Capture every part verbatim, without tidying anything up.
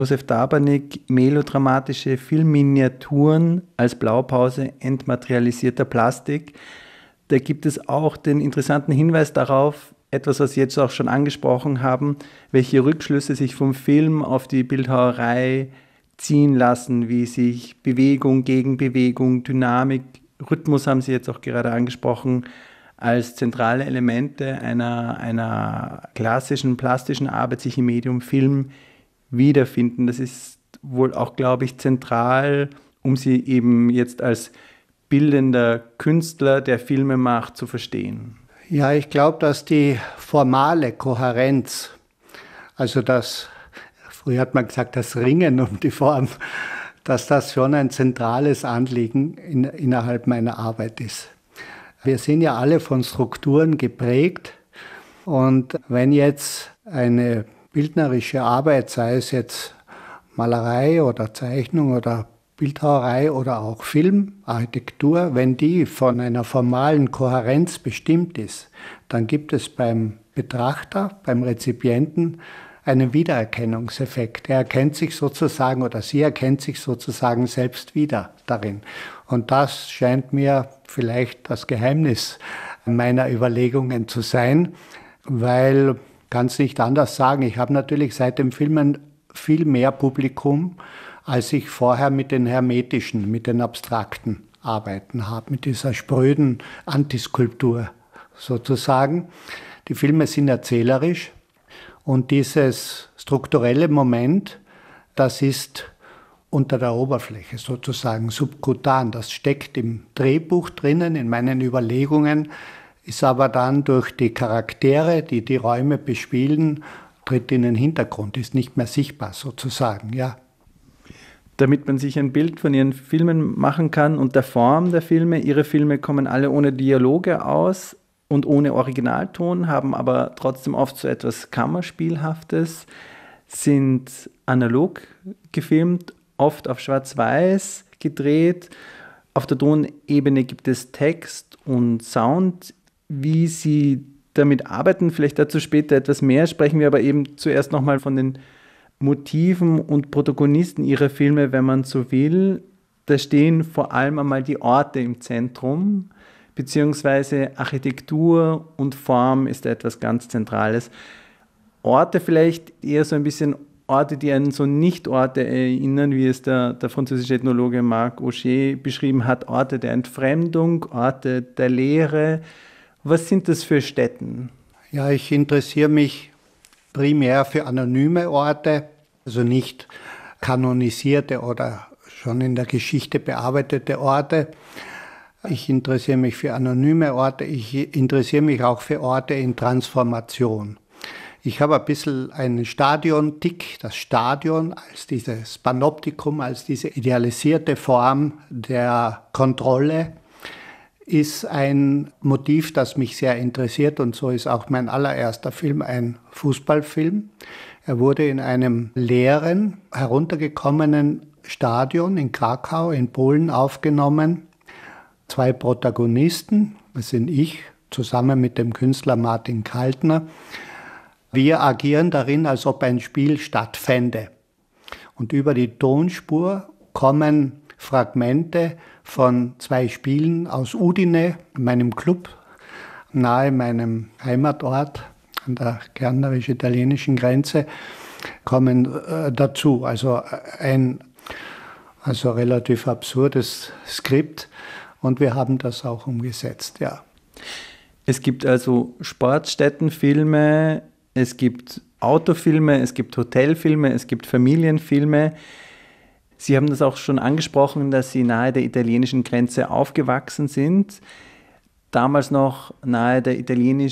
Josef Tabarnik, melodramatische Filmminiaturen als Blaupause entmaterialisierter Plastik. Da gibt es auch den interessanten Hinweis darauf, etwas, was Sie jetzt auch schon angesprochen haben, welche Rückschlüsse sich vom Film auf die Bildhauerei ziehen lassen, wie sich Bewegung, Gegenbewegung, Dynamik, Rhythmus haben Sie jetzt auch gerade angesprochen, als zentrale Elemente einer, einer klassischen plastischen Arbeit sich im Medium Film wiederfinden. Das ist wohl auch, glaube ich, zentral, um Sie eben jetzt als bildender Künstler, der Filme macht, zu verstehen. Ja, ich glaube, dass die formale Kohärenz, also das, früher hat man gesagt, das Ringen um die Form, dass das schon ein zentrales Anliegen in, innerhalb meiner Arbeit ist. Wir sind ja alle von Strukturen geprägt und wenn jetzt eine bildnerische Arbeit, sei es jetzt Malerei oder Zeichnung oder Bildhauerei oder auch Film, Architektur, wenn die von einer formalen Kohärenz bestimmt ist, dann gibt es beim Betrachter, beim Rezipienten einen Wiedererkennungseffekt. Er erkennt sich sozusagen oder sie erkennt sich sozusagen selbst wieder darin. Und das scheint mir vielleicht das Geheimnis meiner Überlegungen zu sein, weil, ich kann es nicht anders sagen, ich habe natürlich seit dem Filmen viel mehr Publikum, als ich vorher mit den hermetischen, mit den abstrakten Arbeiten habe, mit dieser spröden Antiskulptur sozusagen. Die Filme sind erzählerisch und dieses strukturelle Moment, das ist unter der Oberfläche sozusagen subkutan. Das steckt im Drehbuch drinnen, in meinen Überlegungen, ist aber dann durch die Charaktere, die die Räume bespielen, tritt in den Hintergrund, ist nicht mehr sichtbar sozusagen, ja. Damit man sich ein Bild von Ihren Filmen machen kann und der Form der Filme. Ihre Filme kommen alle ohne Dialoge aus und ohne Originalton, haben aber trotzdem oft so etwas Kammerspielhaftes, sind analog gefilmt, oft auf Schwarz-Weiß gedreht. Auf der Tonebene gibt es Text und Sound. Wie Sie damit arbeiten, vielleicht dazu später etwas mehr, sprechen wir aber eben zuerst nochmal von den Motiven und Protagonisten ihrer Filme, wenn man so will. Da stehen vor allem einmal die Orte im Zentrum, beziehungsweise Architektur und Form ist etwas ganz Zentrales. Orte vielleicht eher so ein bisschen Orte, die an so Nicht-Orte erinnern, wie es der, der französische Ethnologe Marc Auger beschrieben hat, Orte der Entfremdung, Orte der Leere. Was sind das für Stätten? Ja, ich interessiere mich primär für anonyme Orte, also nicht kanonisierte oder schon in der Geschichte bearbeitete Orte. Ich interessiere mich für anonyme Orte, ich interessiere mich auch für Orte in Transformation. Ich habe ein bisschen einen Stadion-Tick, das Stadion als dieses Panoptikum, als diese idealisierte Form der Kontrolle, ist ein Motiv, das mich sehr interessiert und so ist auch mein allererster Film ein Fußballfilm. Er wurde in einem leeren, heruntergekommenen Stadion in Krakau in Polen aufgenommen. Zwei Protagonisten, das sind ich, zusammen mit dem Künstler Martin Kaltner. Wir agieren darin, als ob ein Spiel stattfände. Und über die Tonspur kommen Fragmente von zwei Spielen aus Udine, meinem Club, nahe meinem Heimatort an der gärtnerisch-italienischen Grenze, kommen äh, dazu. Also ein also relativ absurdes Skript und wir haben das auch umgesetzt, ja. Es gibt also Sportstättenfilme, es gibt Autofilme, es gibt Hotelfilme, es gibt Familienfilme. Sie haben das auch schon angesprochen, dass Sie nahe der italienischen Grenze aufgewachsen sind, damals noch nahe der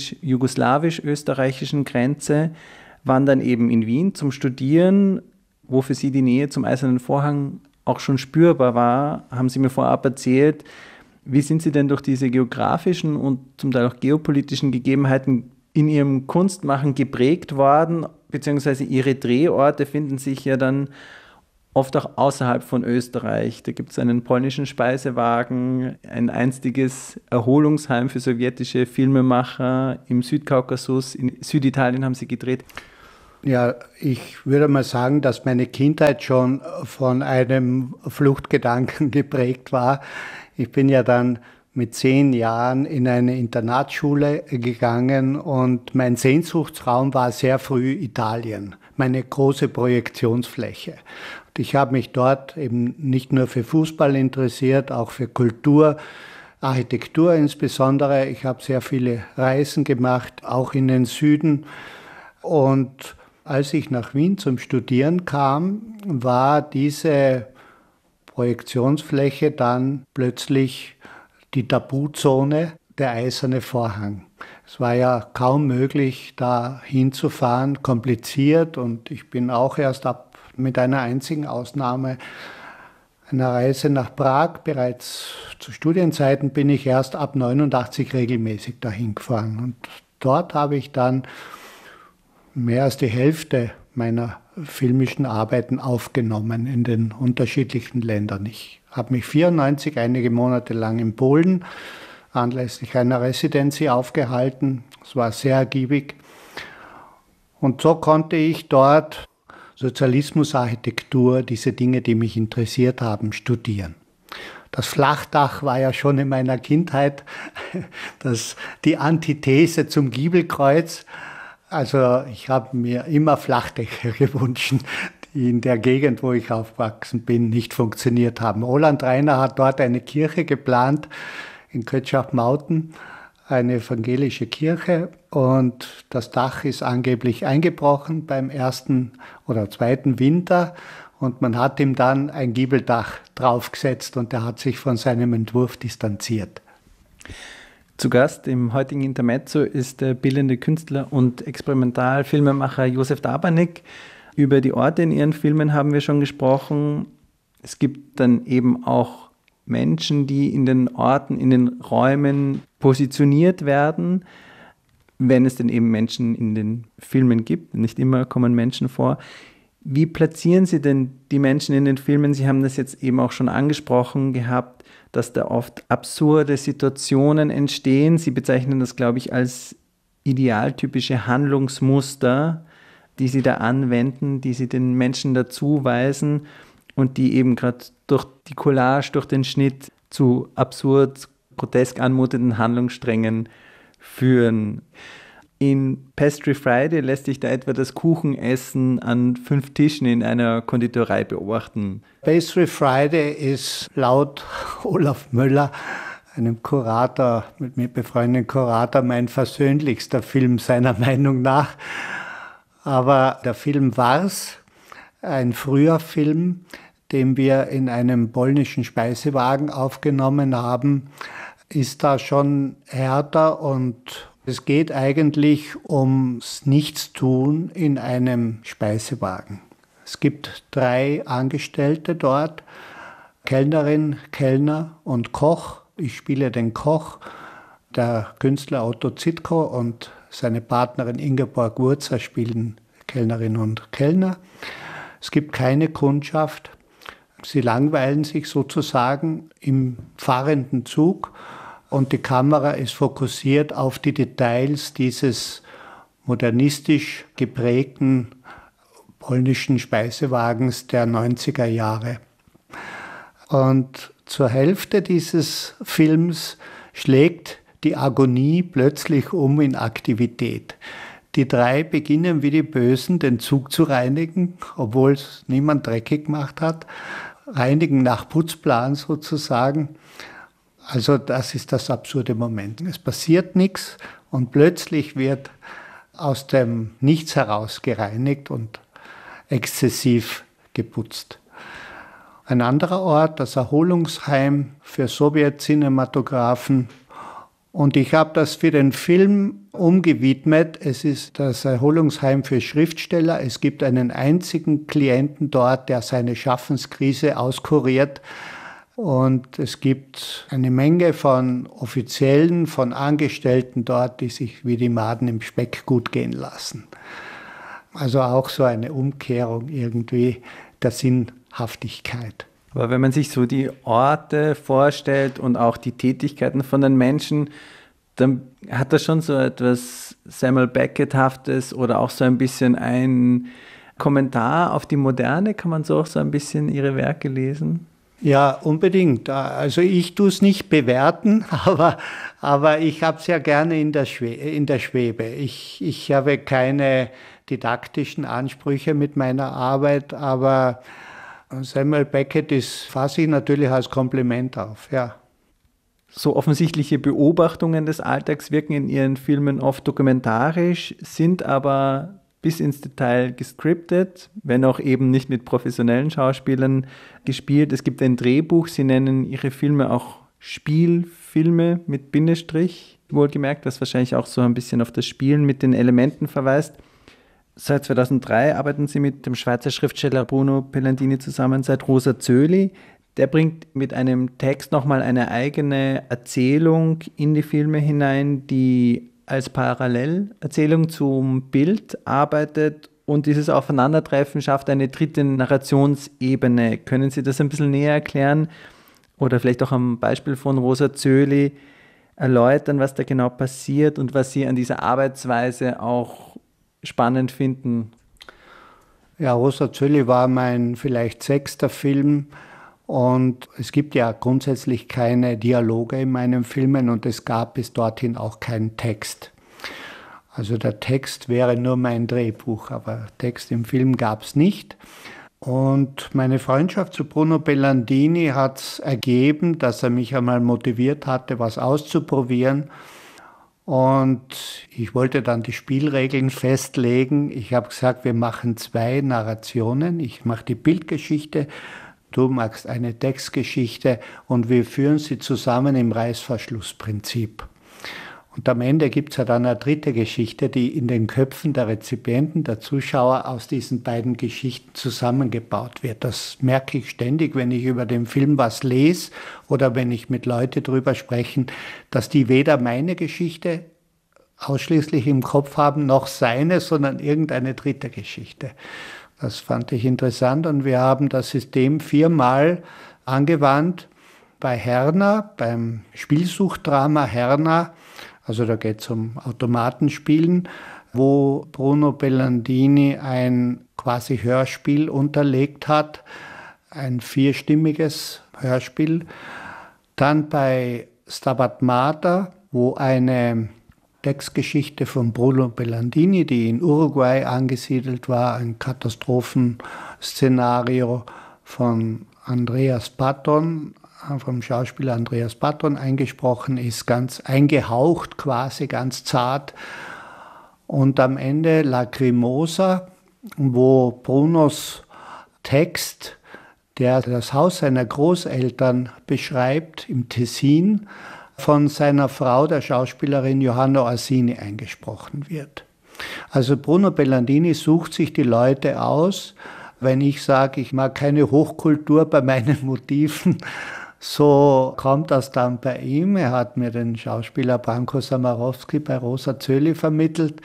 italienisch-jugoslawisch-österreichischen Grenze, waren dann eben in Wien zum Studieren, wo für Sie die Nähe zum Eisernen Vorhang auch schon spürbar war, haben Sie mir vorab erzählt. Wie sind Sie denn durch diese geografischen und zum Teil auch geopolitischen Gegebenheiten in Ihrem Kunstmachen geprägt worden, beziehungsweise Ihre Drehorte finden sich ja dann oft auch außerhalb von Österreich. Da gibt es einen polnischen Speisewagen, ein einstiges Erholungsheim für sowjetische Filmemacher im Südkaukasus, in Süditalien haben Sie gedreht. Ja, ich würde mal sagen, dass meine Kindheit schon von einem Fluchtgedanken geprägt war. Ich bin ja dann mit zehn Jahren in eine Internatsschule gegangen und mein Sehnsuchtsraum war sehr früh Italien, meine große Projektionsfläche. Und ich habe mich dort eben nicht nur für Fußball interessiert, auch für Kultur, Architektur insbesondere. Ich habe sehr viele Reisen gemacht, auch in den Süden. Und als ich nach Wien zum Studieren kam, war diese Projektionsfläche dann plötzlich die Tabuzone, der eiserne Vorhang. Es war ja kaum möglich, da hinzufahren, kompliziert, und ich bin auch erst ab mit einer einzigen Ausnahme einer Reise nach Prag, bereits zu Studienzeiten bin ich erst ab neunundachtzig regelmäßig dahin gefahren. Und dort habe ich dann mehr als die Hälfte meiner filmischen Arbeiten aufgenommen in den unterschiedlichen Ländern. Ich habe mich vierundneunzig einige Monate lang in Polen anlässlich einer Residency aufgehalten. Es war sehr ergiebig. Und so konnte ich dort Sozialismusarchitektur, diese Dinge, die mich interessiert haben, studieren. Das Flachdach war ja schon in meiner Kindheit das, die Antithese zum Giebelkreuz. Also ich habe mir immer Flachdächer gewünscht, die in der Gegend, wo ich aufgewachsen bin, nicht funktioniert haben. Roland Rainer hat dort eine Kirche geplant, in Kötschach-Mauten, eine evangelische Kirche, und das Dach ist angeblich eingebrochen beim ersten oder zweiten Winter, und man hat ihm dann ein Giebeldach draufgesetzt und er hat sich von seinem Entwurf distanziert. Zu Gast im heutigen Intermezzo ist der bildende Künstler und Experimentalfilmemacher Josef Dabernik. Über die Orte in Ihren Filmen haben wir schon gesprochen. Es gibt dann eben auch Menschen, die in den Orten, in den Räumen positioniert werden, wenn es denn eben Menschen in den Filmen gibt. Nicht immer kommen Menschen vor. Wie platzieren Sie denn die Menschen in den Filmen? Sie haben das jetzt eben auch schon angesprochen gehabt, dass da oft absurde Situationen entstehen. Sie bezeichnen das, glaube ich, als idealtypische Handlungsmuster, die Sie da anwenden, die Sie den Menschen dazu weisen und die eben gerade durch die Collage, durch den Schnitt zu absurd, grotesk anmutenden Handlungssträngen führen. In Pastry Friday lässt sich da etwa das Kuchenessen an fünf Tischen in einer Konditorei beobachten. Pastry Friday ist laut Olaf Möller, einem Kurator, mit mir befreundeten Kurator, mein versöhnlichster Film seiner Meinung nach. Aber der Film war's, ein früher Film, den wir in einem polnischen Speisewagen aufgenommen haben, ist da schon härter, und es geht eigentlich ums Nichtstun in einem Speisewagen. Es gibt drei Angestellte dort, Kellnerin, Kellner und Koch. Ich spiele den Koch, der Künstler Otto Zitko und seine Partnerin Ingeborg Wurzer spielen Kellnerin und Kellner. Es gibt keine Kundschaft. Sie langweilen sich sozusagen im fahrenden Zug. Und die Kamera ist fokussiert auf die Details dieses modernistisch geprägten polnischen Speisewagens der neunziger Jahre. Und zur Hälfte dieses Films schlägt die Agonie plötzlich um in Aktivität. Die drei beginnen wie die Bösen, den Zug zu reinigen, obwohl es niemand dreckig gemacht hat. Reinigen nach Putzplan sozusagen. Also das ist das absurde Moment. Es passiert nichts und plötzlich wird aus dem Nichts heraus gereinigt und exzessiv geputzt. Ein anderer Ort, das Erholungsheim für Sowjetcinematografen. Und ich habe das für den Film umgewidmet. Es ist das Erholungsheim für Schriftsteller. Es gibt einen einzigen Klienten dort, der seine Schaffenskrise auskuriert. Und es gibt eine Menge von Offiziellen, von Angestellten dort, die sich wie die Maden im Speck gut gehen lassen. Also auch so eine Umkehrung irgendwie der Sinnhaftigkeit. Aber wenn man sich so die Orte vorstellt und auch die Tätigkeiten von den Menschen, dann hat das schon so etwas Samuel Beckett-haftes oder auch so ein bisschen ein Kommentar auf die Moderne? Kann man so auch so ein bisschen Ihre Werke lesen? Ja, unbedingt. Also ich tue es nicht bewerten, aber, aber ich habe es ja gerne in der, Schwe in der Schwebe. Ich, ich habe keine didaktischen Ansprüche mit meiner Arbeit, aber Samuel Beckett ist, fasse ich natürlich als Kompliment auf, ja. So offensichtliche Beobachtungen des Alltags wirken in Ihren Filmen oft dokumentarisch, sind aber bis ins Detail gescriptet, wenn auch eben nicht mit professionellen Schauspielern gespielt. Es gibt ein Drehbuch, Sie nennen Ihre Filme auch Spielfilme mit Bindestrich, wohlgemerkt, was wahrscheinlich auch so ein bisschen auf das Spielen mit den Elementen verweist. Seit zweitausenddrei arbeiten Sie mit dem Schweizer Schriftsteller Bruno Bellandini zusammen, seit Rosa Zöli. Der bringt mit einem Text nochmal eine eigene Erzählung in die Filme hinein, die als Parallelerzählung zum Bild arbeitet, und dieses Aufeinandertreffen schafft eine dritte Narrationsebene. Können Sie das ein bisschen näher erklären oder vielleicht auch am Beispiel von Rosa Zöli erläutern, was da genau passiert und was Sie an dieser Arbeitsweise auch spannend finden? Ja, Rosa Zöli war mein vielleicht sechster Film. Und es gibt ja grundsätzlich keine Dialoge in meinen Filmen und es gab bis dorthin auch keinen Text. Also der Text wäre nur mein Drehbuch, aber Text im Film gab es nicht. Und meine Freundschaft zu Bruno Bellandini hat es ergeben, dass er mich einmal motiviert hatte, was auszuprobieren. Und ich wollte dann die Spielregeln festlegen. Ich habe gesagt, wir machen zwei Narrationen. Ich mache die Bildgeschichte. Du machst eine Textgeschichte und wir führen sie zusammen im Reißverschlussprinzip. Und am Ende gibt es ja dann eine dritte Geschichte, die in den Köpfen der Rezipienten, der Zuschauer aus diesen beiden Geschichten zusammengebaut wird. Das merke ich ständig, wenn ich über den Film was lese oder wenn ich mit Leuten drüber spreche, dass die weder meine Geschichte ausschließlich im Kopf haben, noch seine, sondern irgendeine dritte Geschichte. Das fand ich interessant und wir haben das System viermal angewandt bei Herna, beim Spielsuchtdrama Herna. Also da geht es um Automatenspielen, wo Bruno Bellandini ein quasi Hörspiel unterlegt hat, ein vierstimmiges Hörspiel. Dann bei Stabat Mater, wo eine Textgeschichte von Bruno Bellandini, die in Uruguay angesiedelt war, ein Katastrophenszenario von Andreas Patton, vom Schauspieler Andreas Patton eingesprochen ist, ganz eingehaucht quasi, ganz zart. Und am Ende Lacrimosa, wo Brunos Text, der das Haus seiner Großeltern beschreibt, im Tessin, von seiner Frau, der Schauspielerin Johanna Orsini, eingesprochen wird. Also Bruno Bellandini sucht sich die Leute aus. Wenn ich sage, ich mag keine Hochkultur bei meinen Motiven, so kommt das dann bei ihm. Er hat mir den Schauspieler Branko Samarowski bei Rosa Zöli vermittelt.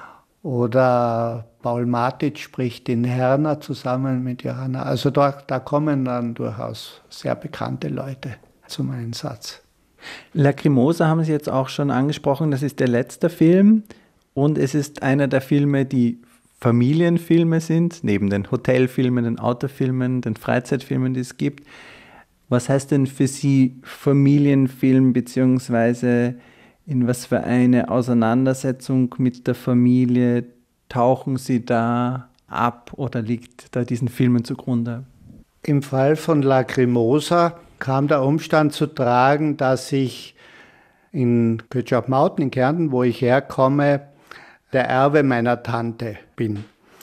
Oder Paul Matic spricht in Herna zusammen mit Johanna. Also da, da kommen dann durchaus sehr bekannte Leute zum Einsatz. Lacrimosa haben Sie jetzt auch schon angesprochen, das ist der letzte Film und es ist einer der Filme, die Familienfilme sind, neben den Hotelfilmen, den Autofilmen, den Freizeitfilmen, die es gibt. Was heißt denn für Sie Familienfilm, beziehungsweise in was für eine Auseinandersetzung mit der Familie tauchen Sie da ab oder liegt da diesen Filmen zugrunde? Im Fall von Lacrimosa kam der Umstand zu tragen, dass ich in Kötschau-Mauten in Kärnten, wo ich herkomme, der Erbe meiner Tante bin.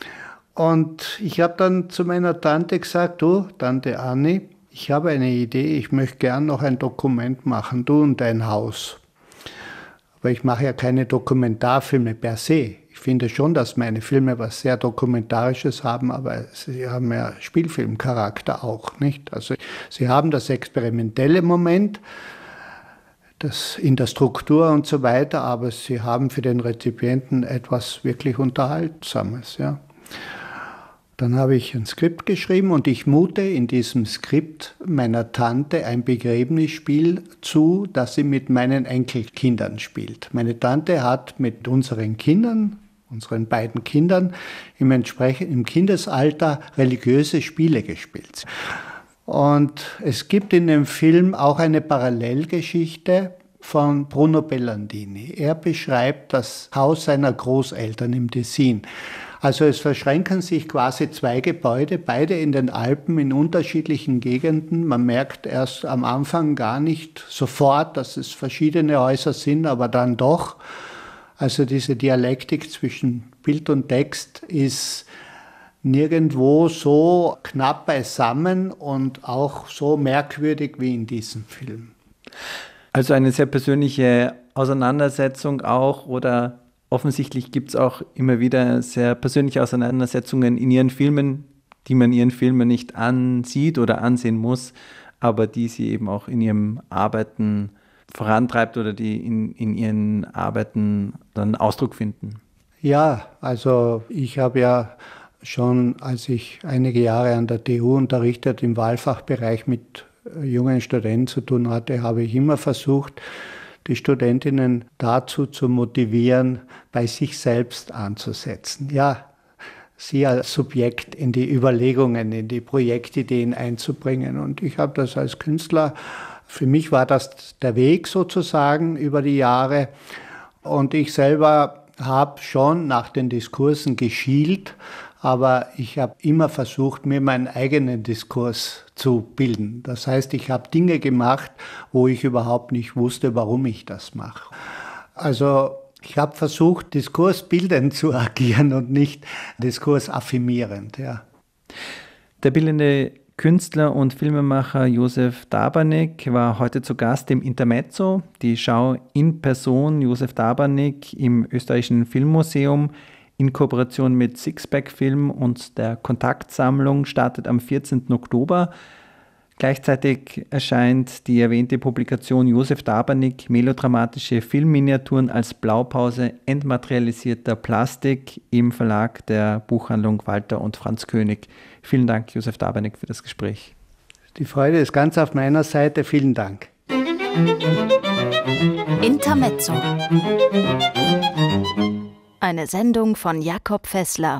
Und ich habe dann zu meiner Tante gesagt, du, Tante Anni, ich habe eine Idee, ich möchte gern noch ein Dokument machen, du und dein Haus. Aber ich mache ja keine Dokumentarfilme per se. Ich finde schon, dass meine Filme was sehr Dokumentarisches haben, aber sie haben ja Spielfilmcharakter auch, nicht? Also sie haben das experimentelle Moment, das in der Struktur und so weiter, aber sie haben für den Rezipienten etwas wirklich Unterhaltsames, ja. Dann habe ich ein Skript geschrieben und ich mute in diesem Skript meiner Tante ein Begräbnisspiel zu, das sie mit meinen Enkelkindern spielt. Meine Tante hat mit unseren Kindern, unseren beiden Kindern, im, entsprechend, im Kindesalter religiöse Spiele gespielt. Und es gibt in dem Film auch eine Parallelgeschichte von Bruno Bellandini. Er beschreibt das Haus seiner Großeltern im Tessin. Also es verschränken sich quasi zwei Gebäude, beide in den Alpen in unterschiedlichen Gegenden. Man merkt erst am Anfang gar nicht sofort, dass es verschiedene Häuser sind, aber dann doch. Also diese Dialektik zwischen Bild und Text ist nirgendwo so knapp beisammen und auch so merkwürdig wie in diesem Film. Also eine sehr persönliche Auseinandersetzung auch, oder offensichtlich gibt es auch immer wieder sehr persönliche Auseinandersetzungen in Ihren Filmen, die man Ihren Filmen nicht ansieht oder ansehen muss, aber die Sie eben auch in Ihrem Arbeiten vorantreibt oder die in, in Ihren Arbeiten dann Ausdruck finden. Ja, also ich habe ja schon, als ich einige Jahre an der T U unterrichtet, im Wahlfachbereich mit jungen Studenten zu tun hatte, habe ich immer versucht, die Studentinnen dazu zu motivieren, bei sich selbst anzusetzen. Ja, sie als Subjekt in die Überlegungen, in die Projektideen einzubringen. Und ich habe das als Künstler, für mich war das der Weg sozusagen über die Jahre. Und ich selber habe schon nach den Diskursen geschielt, aber ich habe immer versucht, mir meinen eigenen Diskurs zu bilden. Das heißt, ich habe Dinge gemacht, wo ich überhaupt nicht wusste, warum ich das mache. Also ich habe versucht, diskursbildend zu agieren und nicht diskursaffirmierend. Ja. Der bildende Künstler und Filmemacher Josef Dabernik war heute zu Gast im Intermezzo. Die Schau in Person Josef Dabernik im Österreichischen Filmmuseum in Kooperation mit Sixpack Film und der Kontaktsammlung startet am vierzehnten Oktober. Gleichzeitig erscheint die erwähnte Publikation Josef Dabernik, melodramatische Filmminiaturen als Blaupause entmaterialisierter Plastik im Verlag der Buchhandlung Walter und Franz König. Vielen Dank, Josef Dabernik, für das Gespräch. Die Freude ist ganz auf meiner Seite. Vielen Dank. Intermezzo. Eine Sendung von Jakob Fessler.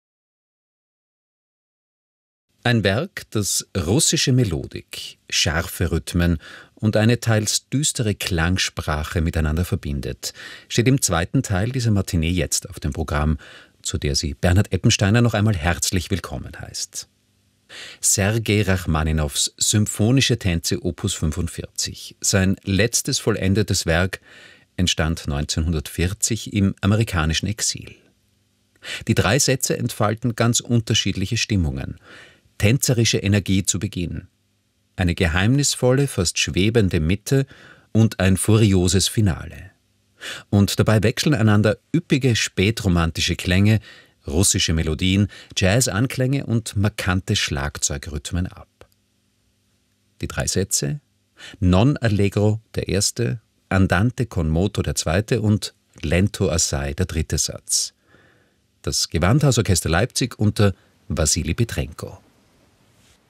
Ein Werk, das russische Melodik, scharfe Rhythmen und eine teils düstere Klangsprache miteinander verbindet, steht im zweiten Teil dieser Matinee jetzt auf dem Programm, zu der sie Bernhard Eppensteiner noch einmal herzlich willkommen heißt. Sergei Rachmaninows Symphonische Tänze Opus fünfundvierzig, sein letztes vollendetes Werk, entstand neunzehnhundertvierzig im amerikanischen Exil. Die drei Sätze entfalten ganz unterschiedliche Stimmungen. Tänzerische Energie zu Beginn, eine geheimnisvolle, fast schwebende Mitte und ein furioses Finale. Und dabei wechseln einander üppige spätromantische Klänge, russische Melodien, Jazz-Anklänge und markante Schlagzeugrhythmen ab. Die drei Sätze: Non allegro der erste, Andante con moto der zweite und Lento assai der dritte Satz. Das Gewandhausorchester Leipzig unter Wassili Petrenko.